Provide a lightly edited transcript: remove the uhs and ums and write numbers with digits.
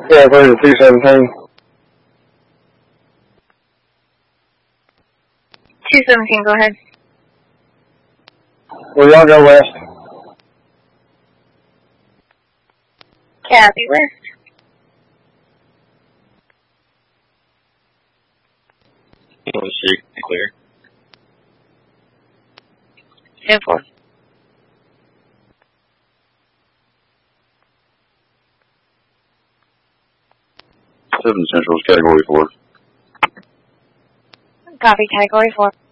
Category 217. 217, go ahead. Will y'all go west? Copy, west. Street, clear. 10-4. 7 Central's Category 4. Copy, Category 4.